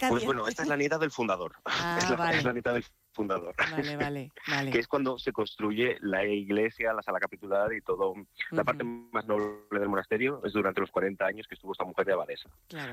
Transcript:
Pues bueno, esta es la nieta del fundador. Vale. Es la nieta del fundador. Vale. Que es cuando se construye la iglesia, la sala capitular y todo. La parte más noble del monasterio es durante los 40 años que estuvo esta mujer de abadesa. Claro.